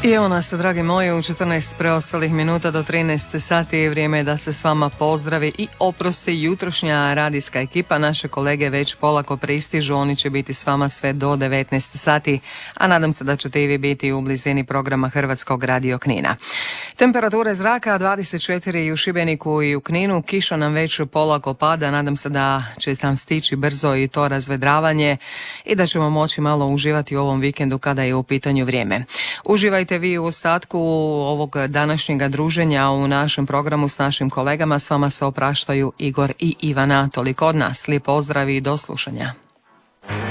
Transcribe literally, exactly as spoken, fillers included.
I evo nas, dragi moji, u četrnaest preostalih minuta do trinaest sati. Vrijeme je da se s vama pozdravi i oprosti jutrošnja radijska ekipa. Naše kolege već polako pristižu, oni će biti s vama sve do devetnaest sati, a nadam se da ćete i vi biti u blizini programa Hrvatskog radio Knina. Temperature zraka dvadeset četiri i u Šibeniku i u Kninu, kiša nam već polako pada, nadam se da će tam stići brzo i to razvedravanje i da ćemo moći malo uživati u ovom vikendu kada je u pitanju vrijeme. Uživajte vi u ostatku ovog današnjega druženja u našem programu s našim kolegama. S vama se opraštaju Igor i Ivana. Toliko od nas. Lijep pozdrav i do slušanja.